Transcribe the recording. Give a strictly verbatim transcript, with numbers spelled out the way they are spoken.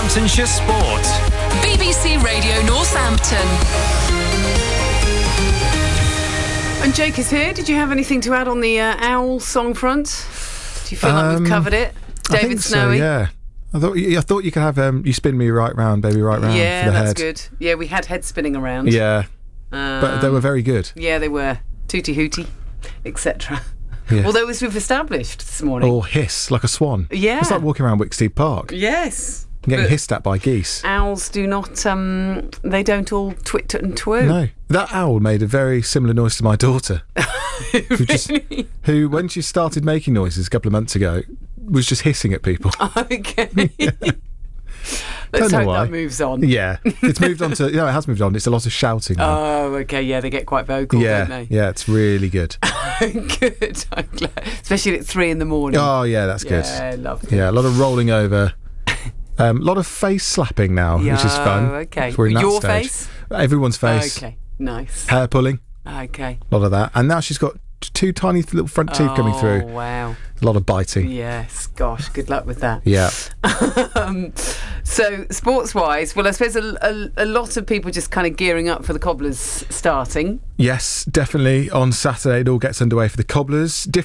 Northamptonshire Sport. B B C Radio Northampton. And Jake is here. Did you have anything to add on the uh, Owl song front? Do you feel like Um, we've covered it? I David think so, Snowy? yeah. I thought I thought you could have um, you spin me right round, baby, right round Yeah, for the that's head. good. Yeah, we had head spinning around. Yeah, Um, but they were very good. Yeah, they were. Tooty hooty, et cetera. Yeah. Although, as we've established this morning. Or hiss like a swan. Yeah. It's like walking around Wicksteed Park Yes. and getting But hissed at by geese. owls do not, um, they don't all twit twit and twoo. No, that owl made a very similar noise to my daughter, who just who when she started making noises a couple of months ago was just hissing at people. Okay. Let's Don't know hope why. that moves on. Yeah, it's moved on to. Yeah, it has moved on. It's a lot of shouting now. Oh, okay. Yeah, they get quite vocal, yeah, don't yeah, it's really good. they? Good. I'm glad. Especially at three in the morning. Oh yeah, that's good. Yeah, lovely. Yeah, a lot of rolling over. Um, a lot of face slapping now, which is fun. Oh, okay. We're in that Your stage. face? Everyone's face. Okay. Nice. Hair pulling. Okay. A lot of that. And now she's got t- two tiny little front teeth coming Oh, through. wow. A lot of biting. Yes. Gosh, good luck with that. Yeah. um, so, sports-wise, well, I suppose a, a, a lot of people just kind of gearing up for the Cobblers starting. Yes, definitely. On Saturday, it all gets underway for the Cobblers. Different